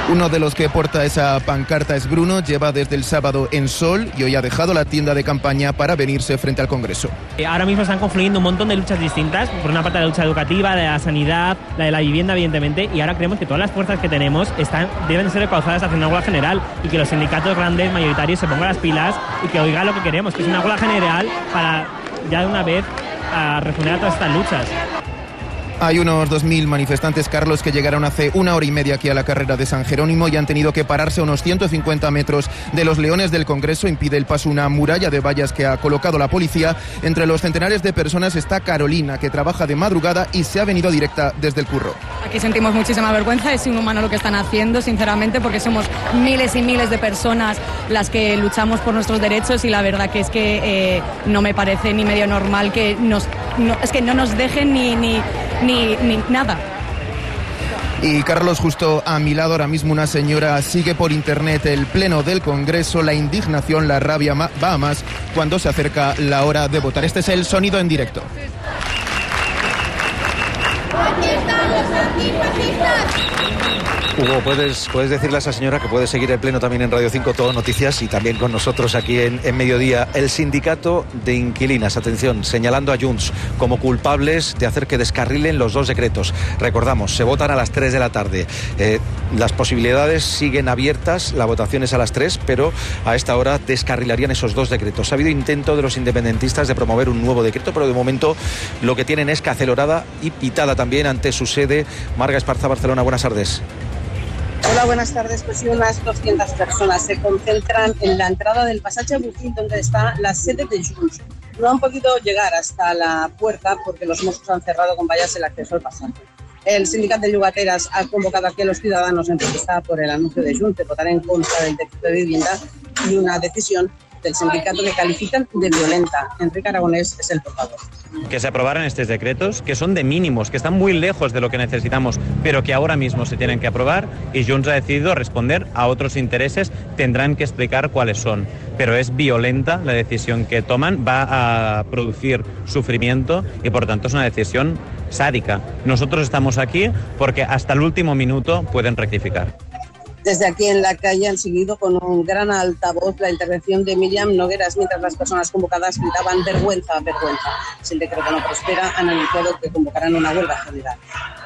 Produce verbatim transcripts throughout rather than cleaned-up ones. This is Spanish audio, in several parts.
Uno de los que porta esa pancarta es Bruno, lleva desde el sábado en Sol y hoy ha dejado la tienda de campaña para venirse frente al Congreso. Ahora mismo están confluyendo un montón de luchas distintas, por una parte la lucha educativa, de la sanidad, la de la vivienda evidentemente, y ahora creemos que todas las fuerzas que tenemos están, deben ser causadas hacia una huelga general y que los sindicatos grandes, mayoritarios, se pongan las pilas y que oigan lo que queremos, que es una huelga general para ya de una vez a refundar todas estas luchas. Hay unos dos mil manifestantes, Carlos, que llegaron hace una hora y media aquí a la carrera de San Jerónimo y han tenido que pararse a unos ciento cincuenta metros de los Leones del Congreso. Impide el paso una muralla de vallas que ha colocado la policía. Entre los centenares de personas está Carolina, que trabaja de madrugada y se ha venido directa desde el curro. Aquí sentimos muchísima vergüenza, es inhumano lo que están haciendo, sinceramente, porque somos miles y miles de personas las que luchamos por nuestros derechos y la verdad que es que eh, no me parece ni medio normal que nos, no, es que no nos dejen ni... ni Ni, ni nada. Y Carlos, justo a mi lado ahora mismo una señora sigue por internet el pleno del Congreso. La indignación, la rabia va a más cuando se acerca la hora de votar. Este es el sonido en directo. ¡Aquí están los antifascistas! Hugo, ¿puedes, puedes decirle a esa señora que puede seguir el pleno también en Radio cinco Todo Noticias y también con nosotros aquí en, en Mediodía? El sindicato de inquilinas, atención, señalando a Junts como culpables de hacer que descarrilen los dos decretos. Recordamos, se votan a las tres de la tarde. Eh, las posibilidades siguen abiertas, la votación es a las tres, pero a esta hora descarrilarían esos dos decretos. Ha habido intento de los independentistas de promover un nuevo decreto, pero de momento lo que tienen es cacelorada y pitada también ante su sede. Marga Esparza, Barcelona, buenas tardes. Hola, buenas tardes. Pues sí, unas doscientas personas se concentran en la entrada del Passatge Bufín, donde está la sede de Junts. No han podido llegar hasta la puerta porque los Mossos han cerrado con vallas el acceso al pasaje. El sindicato de Llogateras ha convocado aquí a los ciudadanos en protesta por el anuncio de Junts de votar en contra del decreto de vivienda y una decisión del sindicato que califican de violenta. Enrique Aragonés es el portavoz. Que se aprobaran estos decretos, que son de mínimos, que están muy lejos de lo que necesitamos, pero que ahora mismo se tienen que aprobar, y Junts ha decidido responder a otros intereses, tendrán que explicar cuáles son. Pero es violenta la decisión que toman, va a producir sufrimiento y por tanto es una decisión sádica. Nosotros estamos aquí porque hasta el último minuto pueden rectificar. Desde aquí en la calle han seguido con un gran altavoz la intervención de Miriam Nogueras, mientras las personas convocadas gritaban vergüenza, vergüenza. Si el decreto no prospera, han anunciado que convocarán una huelga general.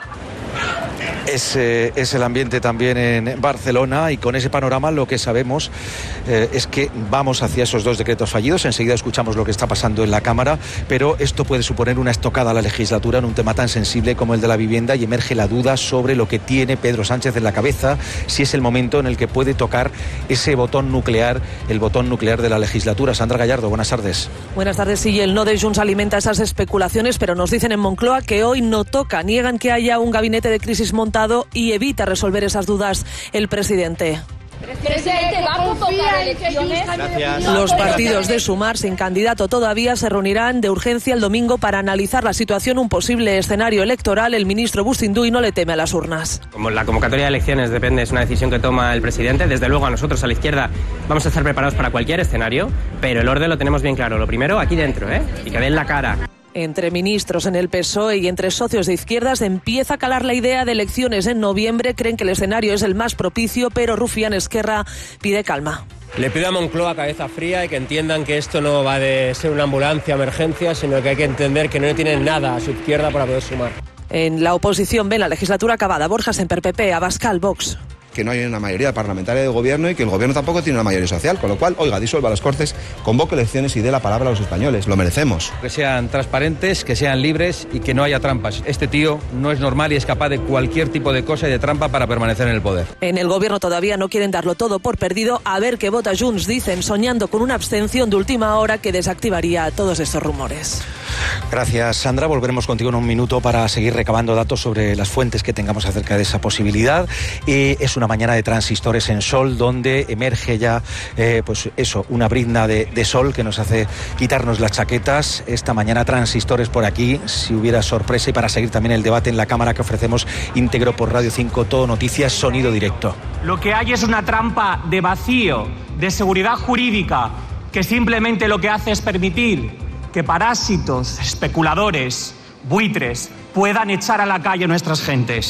Es, eh, es el ambiente también en Barcelona, y con ese panorama lo que sabemos eh, es que vamos hacia esos dos decretos fallidos. Enseguida escuchamos lo que está pasando en la Cámara, pero esto puede suponer una estocada a la legislatura en un tema tan sensible como el de la vivienda, y emerge la duda sobre lo que tiene Pedro Sánchez en la cabeza, si es el momento en el que puede tocar ese botón nuclear, el botón nuclear de la legislatura. Sandra Gallardo, buenas tardes. Buenas tardes. Sí, el no de Junts alimenta esas especulaciones, pero nos dicen en Moncloa que hoy no toca. Niegan que haya un gabinete de crisis montado y evita resolver esas dudas el presidente. Presidente, ¿vamos a tocar elecciones? Gracias. Los partidos de Sumar, sin candidato todavía, se reunirán de urgencia el domingo para analizar la situación, un posible escenario electoral. El ministro Bustinduy no le teme a las urnas. Como la convocatoria de elecciones depende, es una decisión que toma el presidente. Desde luego, a nosotros, a la izquierda, vamos a estar preparados para cualquier escenario, pero el orden lo tenemos bien claro. Lo primero, aquí dentro, ¿eh? Y que den la cara. Entre ministros en el P S O E y entre socios de izquierdas empieza a calar la idea de elecciones en noviembre. Creen que el escenario es el más propicio, pero Rufián Esquerra pide calma. Le pido a Moncloa cabeza fría y que entiendan que esto no va de ser una ambulancia, emergencia, sino que hay que entender que no tienen nada a su izquierda para poder sumar. En la oposición ven la legislatura acabada. Borja Semper, P P, Abascal, Vox. Que no hay una mayoría parlamentaria de gobierno y que el gobierno tampoco tiene una mayoría social, con lo cual, oiga, disuelva las Cortes, convoque elecciones y dé la palabra a los españoles, lo merecemos. Que sean transparentes, que sean libres y que no haya trampas. Este tío no es normal y es capaz de cualquier tipo de cosa y de trampa para permanecer en el poder. En el gobierno todavía no quieren darlo todo por perdido. A ver qué vota Junts, dicen, soñando con una abstención de última hora que desactivaría todos estos rumores. Gracias, Sandra. Volveremos contigo en un minuto para seguir recabando datos sobre las fuentes que tengamos acerca de esa posibilidad. Eh, es una mañana de transistores en Sol, donde emerge ya, eh, pues eso, una brizna de, de sol que nos hace quitarnos las chaquetas. Esta mañana transistores por aquí, si hubiera sorpresa, y para seguir también el debate en la Cámara que ofrecemos íntegro por Radio cinco Todo Noticias, sonido directo. Lo que hay es una trampa de vacío, de seguridad jurídica, que simplemente lo que hace es permitir que parásitos, especuladores, buitres puedan echar a la calle a nuestras gentes.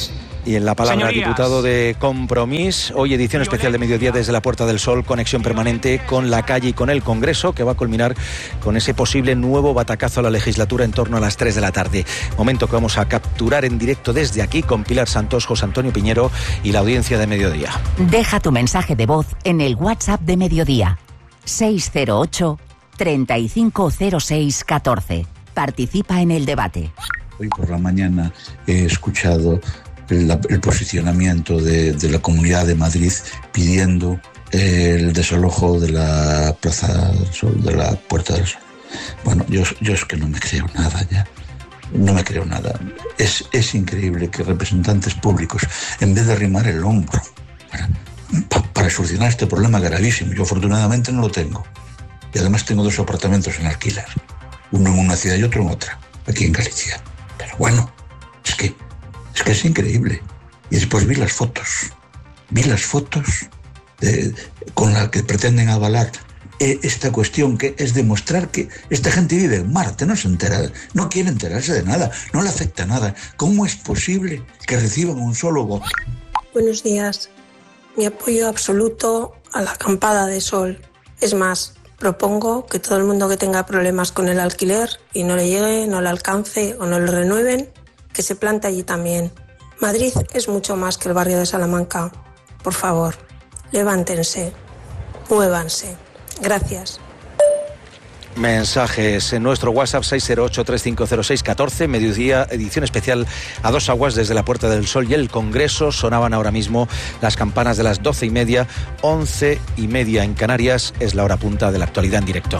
Y en la palabra, Señorías, diputado de Compromís, hoy edición especial de Mediodía desde la Puerta del Sol, conexión permanente con la calle y con el Congreso, que va a culminar con ese posible nuevo batacazo a la legislatura en torno a las tres de la tarde. Momento que vamos a capturar en directo desde aquí con Pilar Santos, José Antonio Piñero y la audiencia de Mediodía. Deja tu mensaje de voz en el WhatsApp de Mediodía, seis cero ocho, treinta y cinco cero seis, catorce. Participa en el debate. Hoy por la mañana he escuchado el, el posicionamiento de, de la Comunidad de Madrid pidiendo el desalojo de la Plaza del Sol, de la Puerta del Sol. Bueno, yo, yo es que no me creo nada ya. No me creo nada. Es, es increíble que representantes públicos, en vez de arrimar el hombro para, para solucionar este problema gravísimo, yo afortunadamente no lo tengo. Y además tengo dos apartamentos en alquiler. Uno en una ciudad y otro en otra, aquí en Galicia. Pero bueno, es que es que es increíble. Y después vi las fotos. Vi las fotos de, con las que pretenden avalar eh, esta cuestión, que es demostrar que esta gente vive en Marte, no se entera, no quiere enterarse de nada, no le afecta nada. ¿Cómo es posible que reciban un solo voto? Buenos días. Mi apoyo absoluto a la acampada de sol. Es más, propongo que todo el mundo que tenga problemas con el alquiler y no le llegue, no le alcance o no le renueven, que se plante allí también. Madrid es mucho más que el barrio de Salamanca. Por favor, levántense, muévanse. Gracias. Mensajes en nuestro WhatsApp seis cero ocho, treinta y cinco cero seis, catorce. Mediodía, edición especial a dos aguas desde la Puerta del Sol y el Congreso. Sonaban ahora mismo las campanas de las doce y media, once y media en Canarias. Es la hora punta de la actualidad en directo.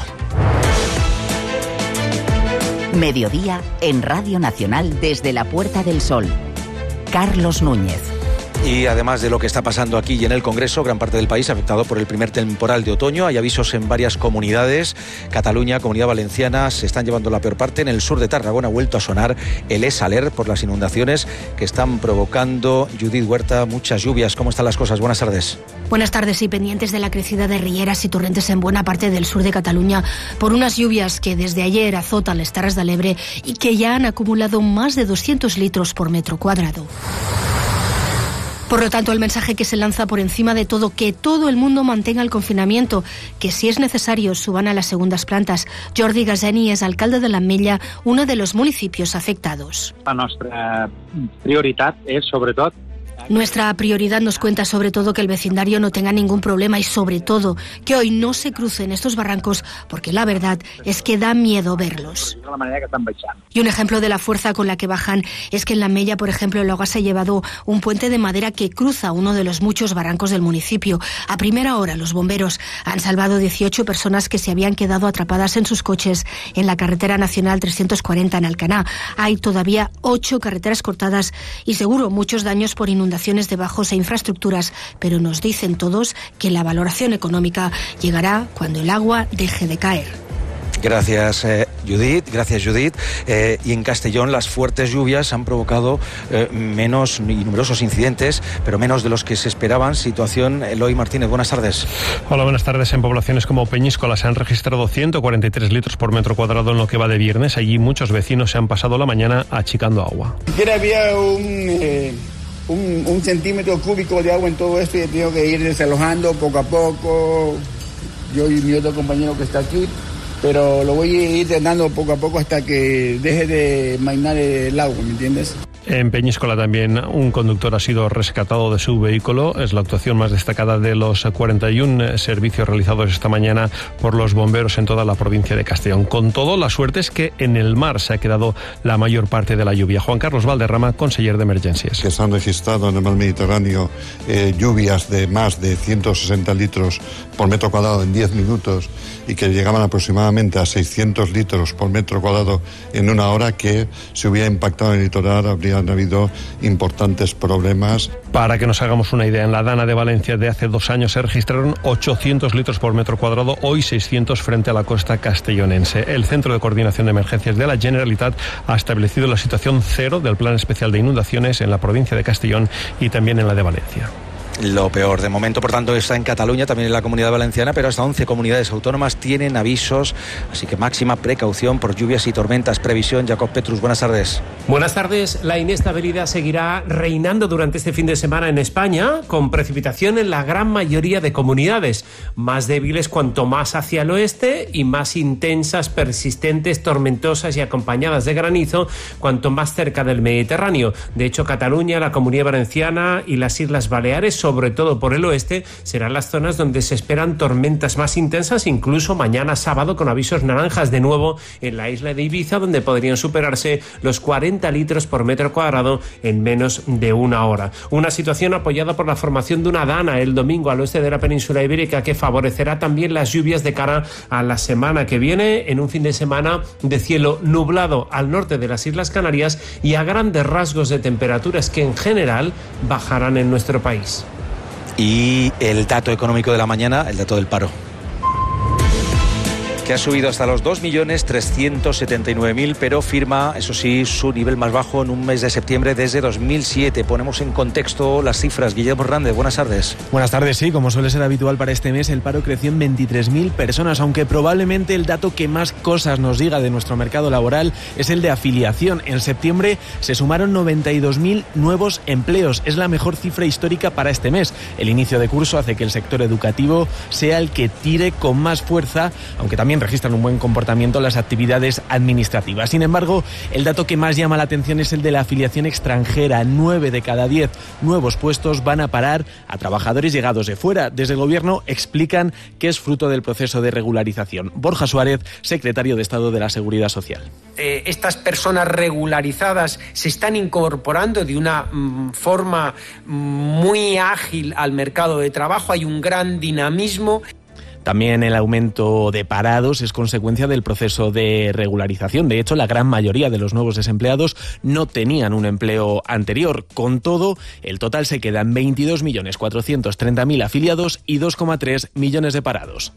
Mediodía en Radio Nacional desde la Puerta del Sol. Carlos Núñez. Y además de lo que está pasando aquí y en el Congreso, gran parte del país afectado por el primer temporal de otoño. Hay avisos en varias comunidades. Cataluña, Comunidad Valenciana, se están llevando la peor parte. En el sur de Tarragona ha vuelto a sonar el Es-Alert por las inundaciones que están provocando, Judith Huerta, muchas lluvias. ¿Cómo están las cosas? Buenas tardes. Buenas tardes. Y pendientes de la crecida de rieras y torrentes en buena parte del sur de Cataluña por unas lluvias que desde ayer azotan las Terras de l'Ebre y que ya han acumulado más de doscientos litros por metro cuadrado. Por lo tanto, el mensaje que se lanza por encima de todo, que todo el mundo mantenga el confinamiento, que si es necesario suban a las segundas plantas. Jordi Gazeni es alcalde de l'Ametlla, uno de los municipios afectados. La nuestra prioridad es, sobre todo, Nuestra prioridad nos cuenta sobre todo que el vecindario no tenga ningún problema y sobre todo que hoy no se crucen estos barrancos porque la verdad es que da miedo verlos. de la manera que están baixant. Y un ejemplo de la fuerza con la que bajan es que en l'Ametlla, por ejemplo, el agua se ha llevado un puente de madera que cruza uno de los muchos barrancos del municipio. A primera hora los bomberos han salvado dieciocho personas que se habían quedado atrapadas en sus coches en la carretera nacional trescientos cuarenta en Alcaná. Hay todavía ocho carreteras cortadas y seguro muchos daños por inundaciones de bajos e infraestructuras, pero nos dicen todos que la valoración económica llegará cuando el agua deje de caer. Gracias, eh, Judith. Gracias, Judith. Eh, y en Castellón las fuertes lluvias han provocado eh, menos y numerosos incidentes, pero menos de los que se esperaban. Situación, Eloy Martínez, buenas tardes. Hola, buenas tardes. En poblaciones como Peñíscola se han registrado ciento cuarenta y tres litros por metro cuadrado en lo que va de viernes. Allí muchos vecinos se han pasado la mañana achicando agua. Ayer había un... Eh... Un, un centímetro cúbico de agua en todo esto y he tenido que ir desalojando poco a poco, yo y mi otro compañero que está aquí, pero lo voy a ir drenando poco a poco hasta que deje de mainar el agua, ¿me entiendes? En Peñíscola también un conductor ha sido rescatado de su vehículo. Es la actuación más destacada de los cuarenta y uno servicios realizados esta mañana por los bomberos en toda la provincia de Castellón. Con todo, la suerte es que en el mar se ha quedado la mayor parte de la lluvia. Juan Carlos Valderrama, conseller de Emergencias. Que se han registrado en el mar Mediterráneo eh, lluvias de más de ciento sesenta litros por metro cuadrado en diez minutos y que llegaban aproximadamente a seiscientos litros por metro cuadrado en una hora, que si hubiera impactado en el litoral habría han habido importantes problemas. Para que nos hagamos una idea, en la Dana de Valencia de hace dos años se registraron ochocientos litros por metro cuadrado, hoy seiscientos frente a la costa castellonense. El Centro de Coordinación de Emergencias de la Generalitat ha establecido la situación cero del Plan Especial de Inundaciones en la provincia de Castellón y también en la de Valencia. lo peor. De momento, por tanto, está en Cataluña, también en la Comunidad Valenciana, pero hasta once comunidades autónomas tienen avisos, así que máxima precaución por lluvias y tormentas. Previsión, Jacob Petrus, buenas tardes. Buenas tardes. La inestabilidad seguirá reinando durante este fin de semana en España, con precipitación en la gran mayoría de comunidades, más débiles cuanto más hacia el oeste y más intensas, persistentes, tormentosas y acompañadas de granizo cuanto más cerca del Mediterráneo. De hecho, Cataluña, la Comunidad Valenciana y las Islas Baleares, sobre todo por el oeste, serán las zonas donde se esperan tormentas más intensas, incluso mañana sábado con avisos naranjas de nuevo en la isla de Ibiza, donde podrían superarse los cuarenta litros por metro cuadrado en menos de una hora. Una situación apoyada por la formación de una dana el domingo al oeste de la península ibérica que favorecerá también las lluvias de cara a la semana que viene, en un fin de semana de cielo nublado al norte de las Islas Canarias y a grandes rasgos de temperaturas que en general bajarán en nuestro país. Y el dato económico de la mañana, el dato del paro, que ha subido hasta los dos millones trescientos setenta y nueve mil, pero firma, eso sí, su nivel más bajo en un mes de septiembre desde dos mil siete. Ponemos en contexto las cifras. Guillermo Hernández, buenas tardes. Buenas tardes, sí, como suele ser habitual para este mes, el paro creció en veintitrés mil personas, aunque probablemente el dato que más cosas nos diga de nuestro mercado laboral es el de afiliación. En septiembre se sumaron noventa y dos mil nuevos empleos, es la mejor cifra histórica para este mes. El inicio de curso hace que el sector educativo sea el que tire con más fuerza, aunque también registran un buen comportamiento las actividades administrativas. Sin embargo, el dato que más llama la atención es el de la afiliación extranjera. Nueve de cada diez nuevos puestos van a parar a trabajadores llegados de fuera. Desde el Gobierno explican que es fruto del proceso de regularización. Borja Suárez, secretario de Estado de la Seguridad Social. Eh, estas personas regularizadas se están incorporando de una mm, forma muy ágil al mercado de trabajo. Hay un gran dinamismo. También el aumento de parados es consecuencia del proceso de regularización. De hecho, la gran mayoría de los nuevos desempleados no tenían un empleo anterior. Con todo, el total se queda en veintidós millones cuatrocientos treinta mil afiliados y dos coma tres millones de parados.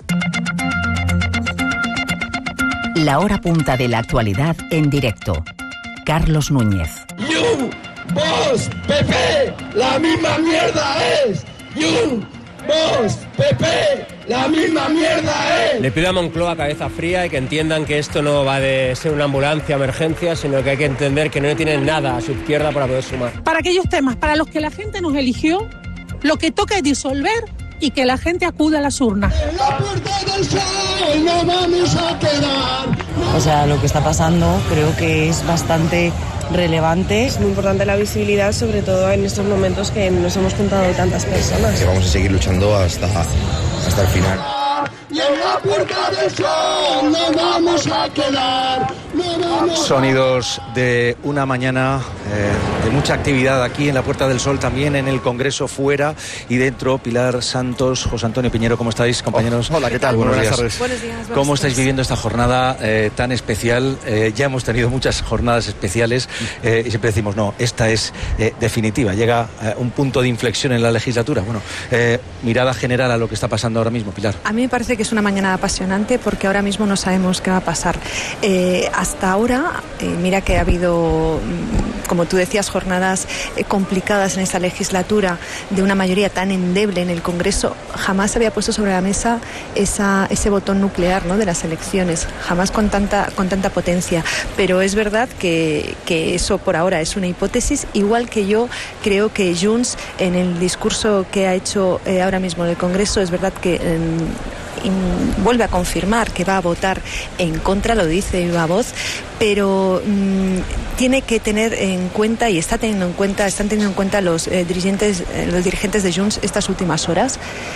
La hora punta de la actualidad en directo. Carlos Núñez. You, vos, P P, la misma mierda es. You, vos, P P, la misma mierda es. Le pido a Moncloa cabeza fría y que entiendan que esto no va de ser una ambulancia, emergencia, sino que hay que entender que no tienen nada a su izquierda para poder sumar. Para aquellos temas para los que la gente nos eligió, lo que toca es disolver y que la gente acuda a las urnas. En la puerta del sol no vamos a quedar. O sea, lo que está pasando creo que es bastante relevante. Es muy importante la visibilidad, sobre todo en estos momentos que nos hemos juntado tantas personas. Que vamos a seguir luchando hasta, hasta el final. Y en la puerta del sol no vamos a quedar. No vamos Sonidos de una mañana eh, de mucha actividad aquí en la Puerta del Sol, también en el Congreso, fuera y dentro. Pilar Santos, José Antonio Piñero, ¿cómo estáis, compañeros? Oh, hola, ¿qué tal? Buenos, Buenas días. tardes. Buenos días. Buenas ¿Cómo estáis viviendo esta jornada eh, tan especial? Eh, ya hemos tenido muchas jornadas especiales eh, y siempre decimos, no, esta es eh, definitiva. Llega eh, un punto de inflexión en la legislatura. Bueno, eh, mirada general a lo que está pasando ahora mismo, Pilar. A mí me parece que es una mañana apasionante porque ahora mismo no sabemos qué va a pasar. Eh, hasta ahora, eh, mira que ha habido, como tú decías, jornadas eh, complicadas en esta legislatura de una mayoría tan endeble en el Congreso. Jamás se había puesto sobre la mesa esa, ese botón nuclear, ¿no?, de las elecciones, jamás con tanta, con tanta potencia. Pero es verdad que, que eso por ahora es una hipótesis, igual que yo creo que Junts, en el discurso que ha hecho eh, ahora mismo en el Congreso, es verdad que eh, vuelve a confirmar que va a votar en contra, lo dice de viva voz, pero mmm, tiene que tener en cuenta, y está teniendo en cuenta, están teniendo en cuenta los eh, dirigentes, eh, los dirigentes de Junts estas últimas horas,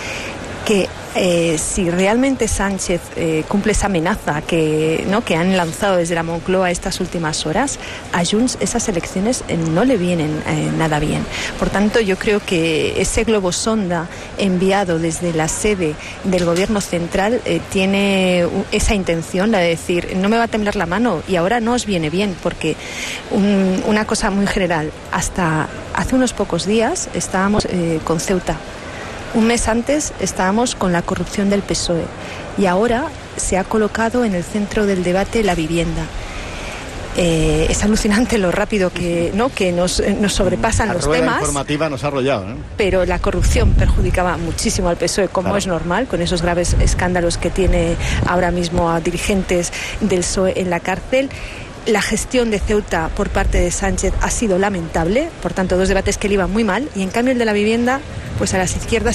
que eh, si realmente Sánchez eh, cumple esa amenaza que, ¿no?, que han lanzado desde la Moncloa estas últimas horas, a Junts esas elecciones eh, no le vienen eh, nada bien. Por tanto, yo creo que ese globo sonda enviado desde la sede del Gobierno central eh, tiene esa intención, la de decir, no me va a temblar la mano y ahora no os viene bien, porque un, una cosa muy general, hasta hace unos pocos días estábamos eh, con Ceuta. Un mes antes estábamos con la corrupción del P S O E y ahora se ha colocado en el centro del debate la vivienda. Eh, es alucinante lo rápido que, ¿no? que nos, nos sobrepasan la los rueda temas. informativa nos ha arrollado, ¿no? Pero la corrupción perjudicaba muchísimo al P S O E, como Claro. es normal, con esos graves escándalos que tiene ahora mismo a dirigentes del P S O E en la cárcel. La gestión de Ceuta por parte de Sánchez ha sido lamentable, por tanto, dos debates que le iban muy mal, y en cambio el de la vivienda, pues a las izquierdas